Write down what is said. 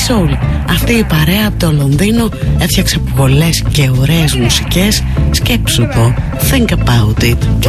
Soul. Αυτή η παρέα από το Λονδίνο έφτιαξε πολλές και ωραίες μουσικές. Σκέψου το, think about it.